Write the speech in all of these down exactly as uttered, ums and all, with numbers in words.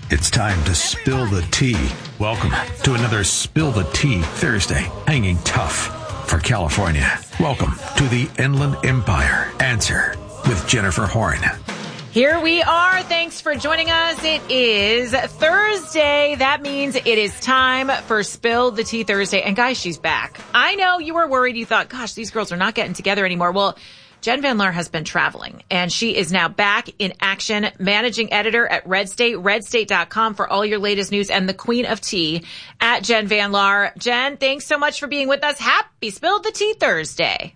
It's time to spill the tea. Welcome to another Spill the Tea Thursday, hanging tough for California. Welcome to the Inland Empire Answer with Jennifer Horn. Here we are. Thanks for joining us. It is Thursday. That means it is time for Spill the Tea Thursday. And guys, she's back. I know you were worried. You thought, gosh, these girls are not getting together anymore. Well, Jen Van Laar has been traveling, and she is now back in action, managing editor at Red State, red state dot com for all your latest news, and the queen of tea at Jen Van Laar. Jen, thanks so much for being with us. Happy Spill the Tea Thursday.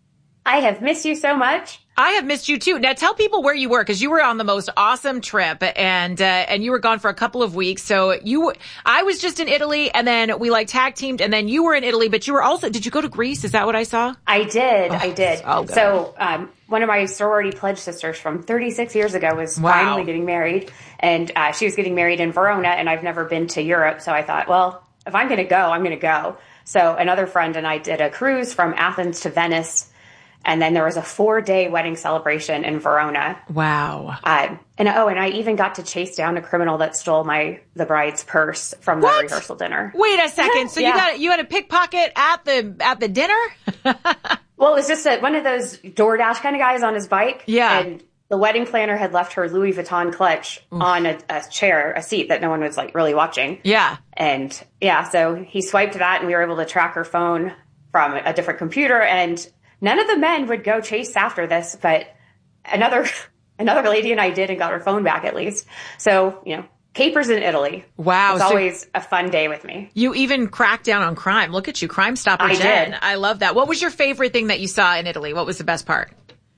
I have missed you so much. I have missed you too. Now tell people where you were, because you were on the most awesome trip, and uh, and you were gone for a couple of weeks. So you, I was just in Italy, and then we like tag teamed, and then you were in Italy, but you were also, did you go to Greece? Is that what I saw? I did. Oh, I did. So, good. so um, one of my sorority pledge sisters from thirty-six years ago was Wow. finally getting married, and uh, she was getting married in Verona, and I've never been to Europe. So I thought, well, if I'm going to go, I'm going to go. So another friend and I did a cruise from Athens to Venice. And then there was a four-day wedding celebration in Verona. Wow. Uh, and oh, and I even got to chase down a criminal that stole my the bride's purse from the What? rehearsal dinner. Wait a second. So Yeah. you got you had a pickpocket at the at the dinner? Well, it was just a, one of those DoorDash kind of guys on his bike. Yeah. And the wedding planner had left her Louis Vuitton clutch Oof. on a, a chair, a seat that no one was like really watching. Yeah. And yeah, so he swiped that, and we were able to track her phone from a different computer. And none of the men would go chase after this, but another another lady and I did, and got her phone back at least. So, you know, capers in Italy. Wow. It's So always a fun day with me. you even cracked down on crime. Look at you, Crime Stopper I Jen. did. I love that. What was your favorite thing that you saw in Italy? What was the best part?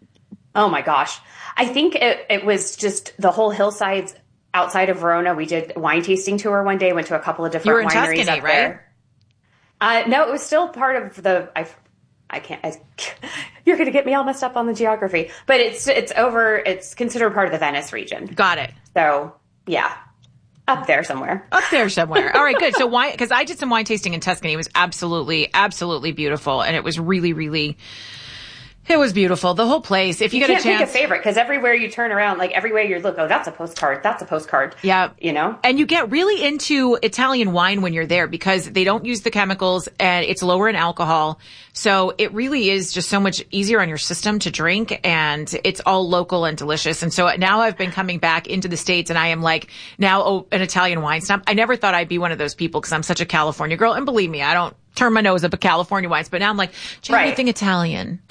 Oh my gosh. I think it, it was just the whole hillsides outside of Verona. We did a wine tasting tour one day, went to a couple of You different were in wineries Tuscany, up right? there. Uh, no, it was still part of the, I, I can't, I, you're going to get me all messed up on the geography, but it's, it's over, it's considered part of the Venice region. Got it. So yeah, up there somewhere. Up there somewhere. All right, good. So wine, because I did some wine tasting in Tuscany. It was absolutely, absolutely beautiful. And it was really, really, it was beautiful. The whole place. If you, You get can't a chance. pick a favorite, because everywhere you turn around, like everywhere you look, oh, that's a postcard. That's a postcard. Yeah. You know? And you get really into Italian wine when you're there, because they don't use the chemicals and it's lower in alcohol. So it really is just so much easier on your system to drink, and it's all local and delicious. And so now I've been coming back into the States, and I am like now oh, an Italian wine snob. I never thought I'd be one of those people, because I'm such a California girl. And believe me, I don't turn my nose up at California wines, but now I'm like, do you have Right. anything Italian?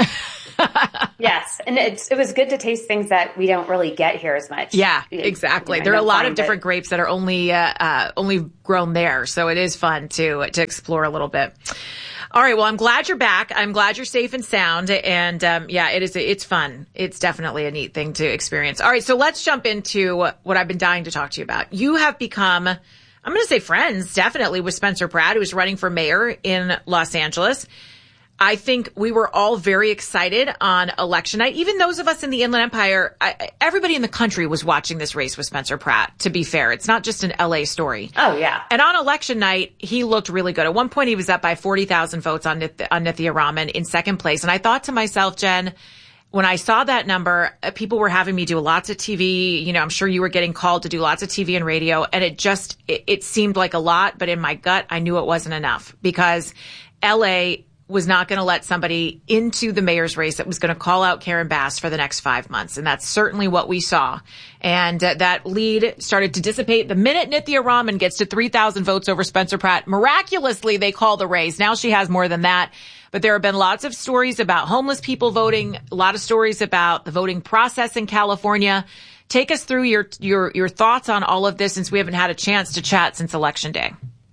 Yes. And it's, it was good to taste things that we don't really get here as much. Yeah, You- exactly. you know, There are a I lot find of different that- grapes that are only, uh, uh, only grown there. So it is fun to, to explore a little bit. All right. Well, I'm glad you're back. I'm glad you're safe and sound. And, um, yeah, it is, it's fun. It's definitely a neat thing to experience. All right. So let's jump into what I've been dying to talk to you about. You have become, I'm going to say friends, definitely, with Spencer Pratt, who is running for mayor in Los Angeles. I think we were all very excited on election night. Even those of us in the Inland Empire, I, everybody in the country was watching this race with Spencer Pratt, to be fair. It's not just an L A story. Oh, yeah. And on election night, he looked really good. At one point, he was up by forty thousand votes on, Nith- on Nithya Raman in second place. And I thought to myself, Jen, when I saw that number, uh, people were having me do lots of T V. You know, I'm sure you were getting called to do lots of T V and radio. And it just, it, it seemed like a lot. But in my gut, I knew it wasn't enough, because L A was not going to let somebody into the mayor's race that was going to call out Karen Bass for the next five months. And that's certainly what we saw. And uh, that lead started to dissipate the minute Nithya Raman gets to three thousand votes over Spencer Pratt. Miraculously, they call the race. Now she has more than that. But there have been lots of stories about homeless people voting, a lot of stories about the voting process in California. Take us through your, your, your thoughts on all of this, since we haven't had a chance to chat since Election Day.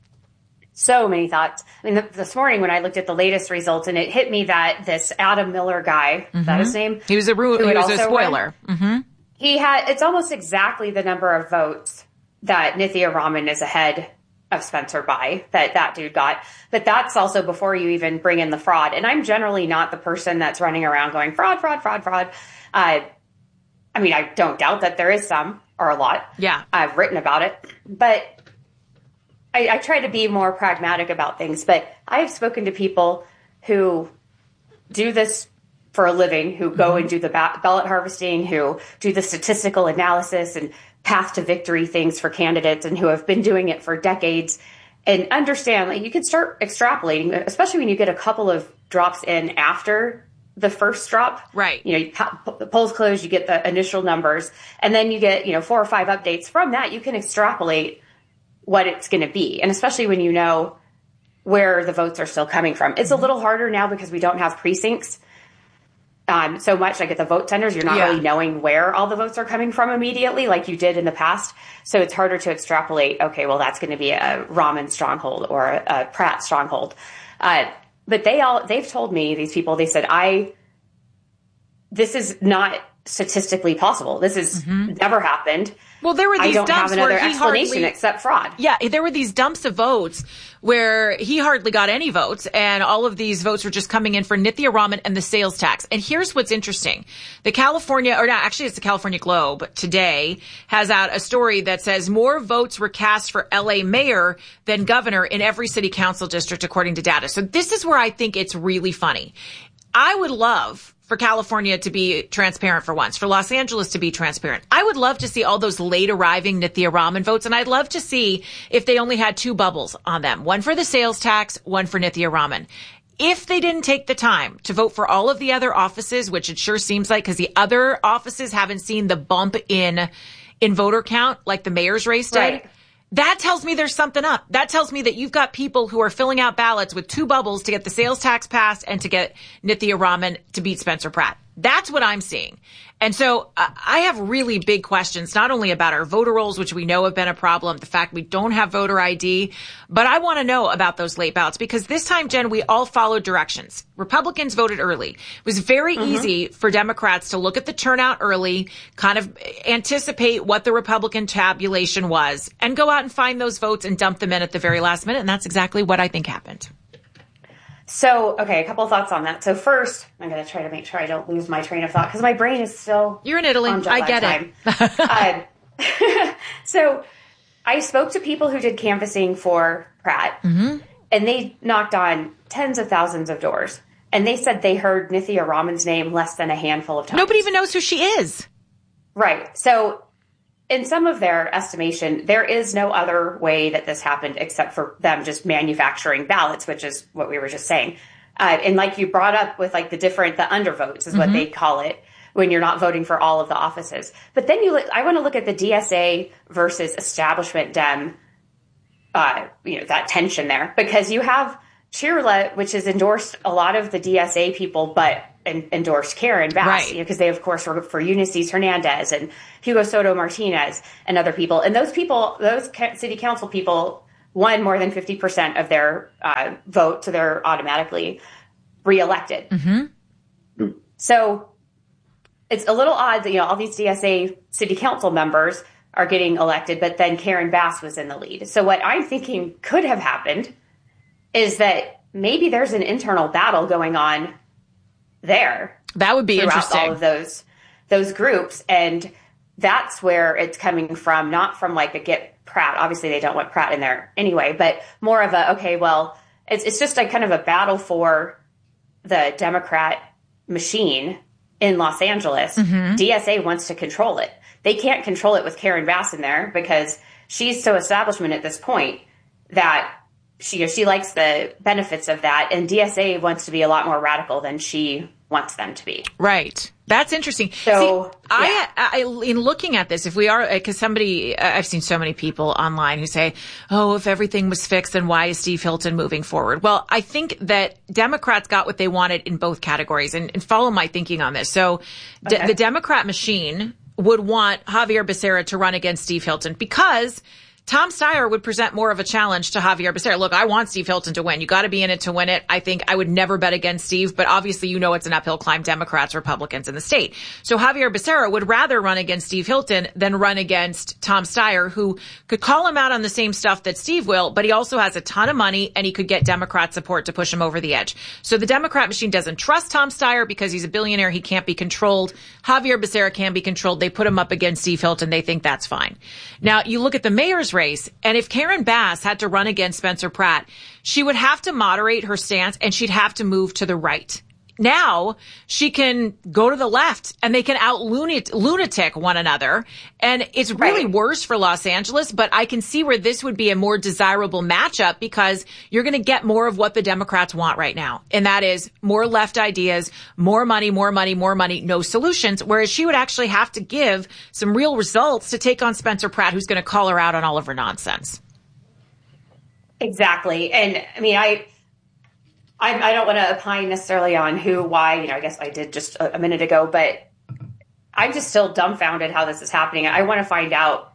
So many thoughts. I mean, th- this morning when I looked at the latest results, and it hit me that this Adam Miller guy, is that his name? He was a, ru- Who he had was a also spoiler. Mm-hmm. He had, it's almost exactly the number of votes that Nithya Raman is ahead of Spencer by, that that dude got. But that's also before you even bring in the fraud. And I'm generally not the person that's running around going fraud, fraud, fraud, fraud. Uh, I mean, I don't doubt that there is some, or a lot. Yeah. I've written about it. But I, I try to be more pragmatic about things, but I have spoken to people who do this for a living, who go and do the ba- ballot harvesting, who do the statistical analysis and path to victory things for candidates and who have been doing it for decades, and understand like you can start extrapolating, especially when you get a couple of drops in after the first drop. Right. You know, the polls close, you get the initial numbers, and then you get, you know, four or five updates from that. You can extrapolate what it's going to be. And especially when you know where the votes are still coming from. It's a little harder now because we don't have precincts um, so much. Like at the vote centers, you're not yeah. really knowing where all the votes are coming from immediately like you did in the past. So it's harder to extrapolate, okay, well, that's going to be a Rahman stronghold or a, a Pratt stronghold. Uh, but they all, they've told me, these people, they said, I, this is not statistically possible. This has mm-hmm. never happened. Well, there were these I don't dumps have another where he explanation hardly, except fraud. Yeah, there were these dumps of votes where he hardly got any votes, and all of these votes were just coming in for Nithya Raman and the sales tax. And here's what's interesting. The California, or not, actually it's the California Globe today, has out a story that says more votes were cast for L A mayor than governor in every city council district, according to data. So this is where I think it's really funny. I would love for California to be transparent for once, for Los Angeles to be transparent. I would love to see all those late arriving Nithya Raman votes, and I'd love to see if they only had two bubbles on them, one for the sales tax, one for Nithya Raman. If they didn't take the time to vote for all of the other offices, which it sure seems like, because the other offices haven't seen the bump in in voter count like the mayor's race did, right. That tells me there's something up. That tells me that you've got people who are filling out ballots with two bubbles to get the sales tax passed and to get Nithya Raman to beat Spencer Pratt. That's what I'm seeing. And so uh, I have really big questions, not only about our voter rolls, which we know have been a problem, the fact we don't have voter I D, but I want to know about those late ballots because this time, Jen, we all followed directions. Republicans voted early. It was very mm-hmm. easy for Democrats to look at the turnout early, kind of anticipate what the Republican tabulation was, and go out and find those votes and dump them in at the very last minute. And that's exactly what I think happened. So, okay, a couple of thoughts on that. So first, I'm going to try to make sure I don't lose my train of thought because my brain is still You're in Italy. I get time. it. uh, so I spoke to people who did canvassing for Pratt, mm-hmm. and they knocked on tens of thousands of doors. And they said they heard Nithya Raman's name less than a handful of times. Nobody even knows who she is. Right. So in some of their estimation, there is no other way that this happened except for them just manufacturing ballots, which is what we were just saying. Uh, and like you brought up with like the different, the undervotes is mm-hmm. what they call it when you're not voting for all of the offices. But then you look, I want to look at the D S A versus establishment Dem, uh, you know, that tension there, because you have Chirla, which has endorsed a lot of the D S A people, but en- endorsed Karen Bass, right. you know, because they, of course, were for Eunice Hernandez and Hugo Soto Martinez and other people. And those people, those ca- city council people won more than fifty percent of their uh, vote, so they're automatically reelected. Mm-hmm. So it's a little odd that, you know, all these D S A city council members are getting elected, but then Karen Bass was in the lead. So what I'm thinking could have happened is that maybe there's an internal battle going on there. That would be throughout interesting. All of those those groups, and that's where it's coming from. Not from like a get Pratt. Obviously, they don't want Pratt in there anyway, but more of a okay. Well, it's it's just like kind of a battle for the Democrat machine in Los Angeles. Mm-hmm. D S A wants to control it. They can't control it with Karen Bass in there because she's so establishment at this point that she you know, she likes the benefits of that, and D S A wants to be a lot more radical than she wants them to be. Right. That's interesting. So, See, yeah. I, I, in looking at this, if we are, because somebody, I've seen so many people online who say, oh, if everything was fixed, then why is Steve Hilton moving forward? Well, I think that Democrats got what they wanted in both categories, and, and follow my thinking on this. So okay. d- the Democrat machine would want Javier Becerra to run against Steve Hilton because Tom Steyer would present more of a challenge to Javier Becerra. Look, I want Steve Hilton to win. You got to be in it to win it. I think I would never bet against Steve, but obviously you know it's an uphill climb, Democrats, Republicans in the state. So Javier Becerra would rather run against Steve Hilton than run against Tom Steyer, who could call him out on the same stuff that Steve will, but he also has a ton of money and he could get Democrat support to push him over the edge. So the Democrat machine doesn't trust Tom Steyer because he's a billionaire. He can't be controlled. Javier Becerra can be controlled. They put him up against Steve Hilton. They think that's fine. Now you look at the mayor's race, and if Karen Bass had to run against Spencer Pratt, she would have to moderate her stance and she'd have to move to the right. now she can go to the left and they can out lunatic one another. And it's really right. worse for Los Angeles, but I can see where this would be a more desirable matchup because you're going to get more of what the Democrats want right now. And that is more left ideas, more money, more money, more money, no solutions. Whereas she would actually have to give some real results to take on Spencer Pratt, who's going to call her out on all of her nonsense. Exactly. And I mean, I, I, I don't want to opine necessarily on who, why, you know, I guess I did just a, a minute ago, but I'm just still dumbfounded how this is happening. I want to find out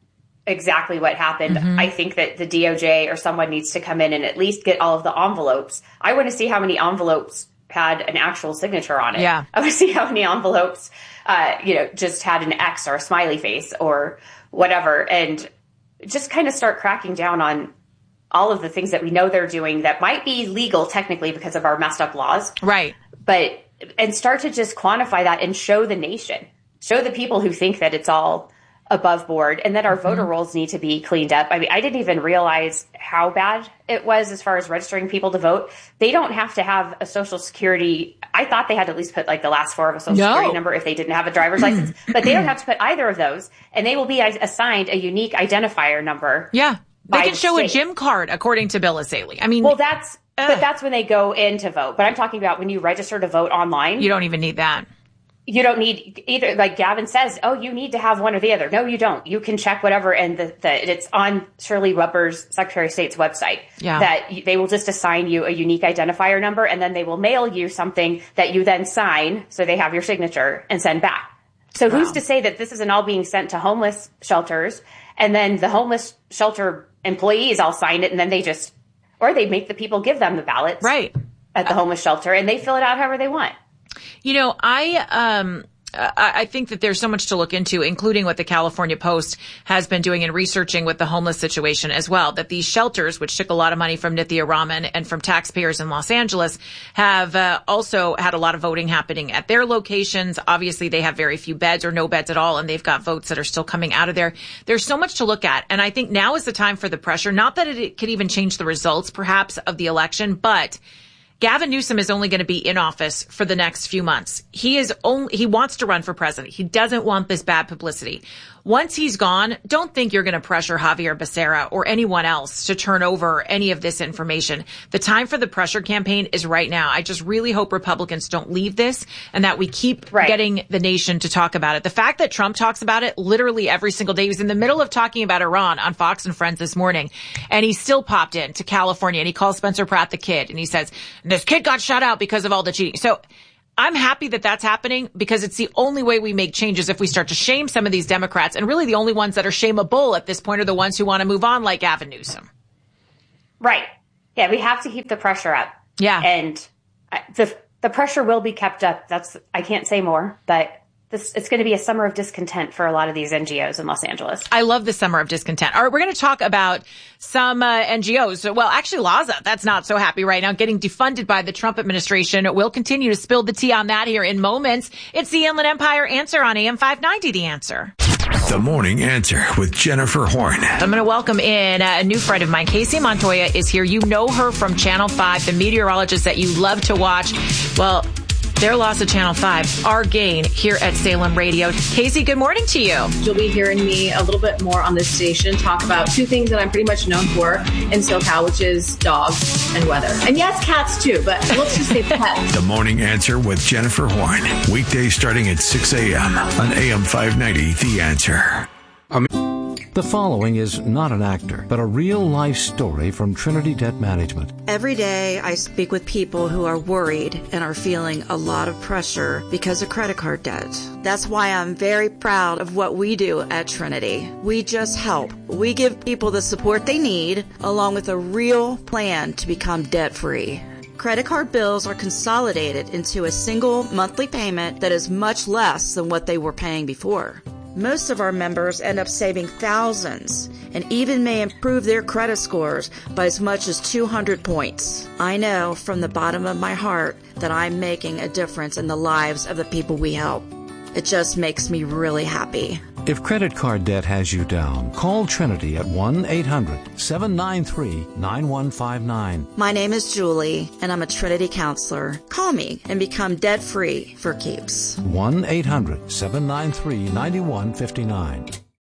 exactly what happened. Mm-hmm. I think that the D O J or someone needs to come in and at least get all of the envelopes. I want to see how many envelopes had an actual signature on it. Yeah. I want to see how many envelopes, uh, you know, just had an X or a smiley face or whatever, and just kind of start cracking down on all of the things that we know they're doing that might be legal technically because of our messed up laws. Right. But, and start to just quantify that and show the nation, show the people who think that it's all above board and that our mm-hmm. voter rolls need to be cleaned up. I mean, I didn't even realize how bad it was as far as registering people to vote. They don't have to have a social security. I thought they had to at least put like the last four of a social no. security number if they didn't have a driver's license, but they don't have to put either of those. And they will be assigned a unique identifier number. Yeah. They can show a gym card, according to Bill Asaley. I mean, well, that's, uh, but that's when they go in to vote. But I'm talking about when you register to vote online. You don't even need that. You don't need either. Like Gavin says, oh, you need to have one or the other. No, you don't. You can check whatever. And the, the it's on Shirley Weber's Secretary of State's website yeah. that they will just assign you a unique identifier number. And then they will mail you something that you then sign. So they have your signature and send back. So wow. who's to say that this isn't all being sent to homeless shelters and then the homeless shelter employees all sign it and then they just, or they make the people give them the ballots right at the homeless shelter and they fill it out however they want. You know, I, um, I think that there's so much to look into, including what the California Post has been doing and researching with the homeless situation as well, that these shelters, which took a lot of money from Nithya Raman and from taxpayers in Los Angeles, have uh, also had a lot of voting happening at their locations. Obviously, they have very few beds or no beds at all, and they've got votes that are still coming out of there. There's so much to look at, and I think now is the time for the pressure. Not that it could even change the results, perhaps, of the election, but Gavin Newsom is only going to be in office for the next few months. He is only, he wants to run for president. He doesn't want this bad publicity. Once he's gone, don't think you're going to pressure Javier Becerra or anyone else to turn over any of this information. The time for the pressure campaign is right now. I just really hope Republicans don't leave this and that we keep right. getting the nation to talk about it. The fact that Trump talks about it literally every single day. He was in the middle of talking about Iran on Fox and Friends this morning, and he still popped in to California and he calls Spencer Pratt the kid, and he says, this kid got shut out because of all the cheating. So I'm happy that that's happening because it's the only way we make changes if we start to shame some of these Democrats. And really the only ones that are shameable at this point are the ones who want to move on, like Gavin Newsom. Right. Yeah, we have to keep the pressure up. Yeah. And the the pressure will be kept up. That's, I can't say more, but this, it's going to be a summer of discontent for a lot of these N G Os in Los Angeles. I love the summer of discontent. All right, we're going to talk about some uh, N G Os. Well, actually, Laza, that's not so happy right now, getting defunded by the Trump administration. We'll continue to spill the tea on that here in moments. It's the Inland Empire Answer on A M five ninety, The Answer. The Morning Answer with Jennifer Horn. I'm going to welcome in a new friend of mine. Casey Montoya is here. You know her from Channel five, the meteorologist that you love to watch. Well, their loss of Channel five, our gain here at Salem Radio. Casey, good morning to you. You'll be hearing me a little bit more on this station talk about two things that I'm pretty much known for in SoCal, which is dogs and weather. And yes, cats too, but let's just say pets. The Morning Answer with Jennifer Horn. Weekdays starting at six a.m. on A M five ninety, The Answer. Um- The following is not an actor, but a real-life story from Trinity Debt Management. Every day I speak with people who are worried and are feeling a lot of pressure because of credit card debt. That's why I'm very proud of what we do at Trinity. We just help. We give people the support they need, along with a real plan to become debt-free. Credit card bills are consolidated into a single monthly payment that is much less than what they were paying before. Most of our members end up saving thousands and even may improve their credit scores by as much as two hundred points. I know from the bottom of my heart that I'm making a difference in the lives of the people we help. It just makes me really happy. If credit card debt has you down, call Trinity at one eight hundred seven nine three nine one five nine. My name is Julie, and I'm a Trinity counselor. Call me and become debt-free for keeps. one eight hundred seven nine three nine one five nine.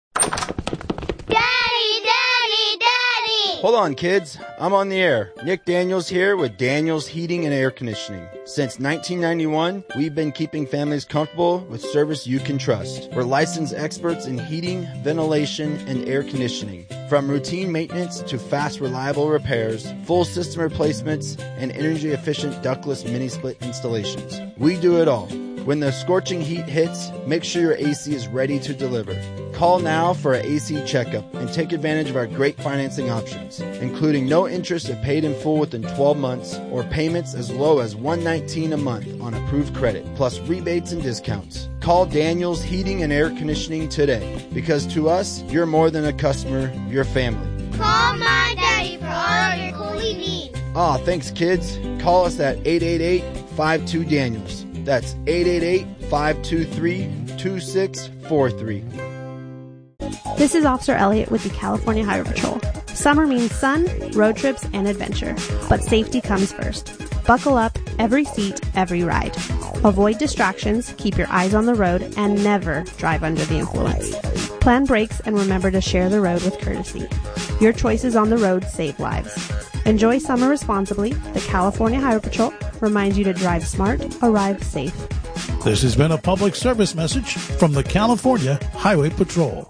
Hold on, kids. I'm on the air. Nick Daniels here with Daniels Heating and Air Conditioning. Since nineteen ninety-one, we've been keeping families comfortable with service you can trust. We're licensed experts in heating, ventilation, and air conditioning. From routine maintenance to fast, reliable repairs, full system replacements, and energy-efficient ductless mini-split installations. We do it all. When the scorching heat hits, make sure your A C is ready to deliver. Call now for an A C checkup and take advantage of our great financing options, including no interest if paid in full within twelve months or payments as low as one hundred nineteen dollars a month on approved credit, plus rebates and discounts. Call Daniels Heating and Air Conditioning today, because to us, you're more than a customer, you're family. Call my daddy for all your cooling needs. Ah, thanks, kids. Call us at eight eight eight, five two, Daniels. That's eight eight eight, five two three, two six four three. This is Officer Elliott with the California Highway Patrol. Summer means sun, road trips, and adventure, but safety comes first. Buckle up, every seat, every ride. Avoid distractions, keep your eyes on the road, and never drive under the influence. Plan brakes and remember to share the road with courtesy. Your choices on the road save lives. Enjoy summer responsibly. The California Highway Patrol reminds you to drive smart, arrive safe. This has been a public service message from the California Highway Patrol.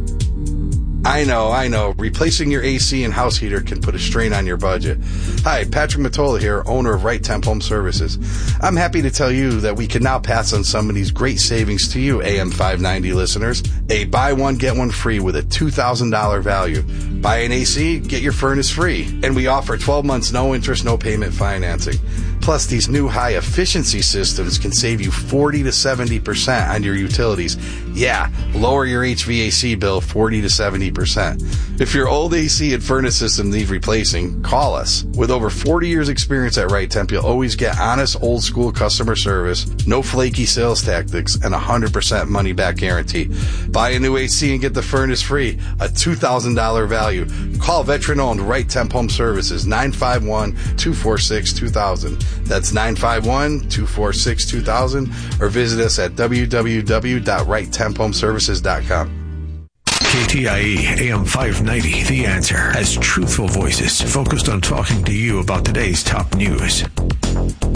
I know, I know. Replacing your A C and house heater can put a strain on your budget. Hi, Patrick Mottola here, owner of Right Temp Home Services. I'm happy to tell you that we can now pass on some of these great savings to you, A M five ninety listeners. A buy one, get one free with a two thousand dollars value. Buy an A C, get your furnace free. And we offer twelve months, no interest, no payment financing. Plus, these new high-efficiency systems can save you forty to seventy percent on your utilities. Yeah, lower your H V A C bill forty to seventy percent. If your old A C and furnace system need replacing, call us. With over forty years experience at Right Temp, you'll always get honest, old-school customer service, no flaky sales tactics, and a one hundred percent money-back guarantee. Buy a new A C and get the furnace free, a two thousand dollars value. Call veteran-owned Right Temp Home Services, nine five one, two four six, two thousand. That's nine five one, two four six, two thousand, or visit us at w w w dot right temp home services dot com. K T I E A M five ninety, The Answer, has truthful voices focused on talking to you about today's top news.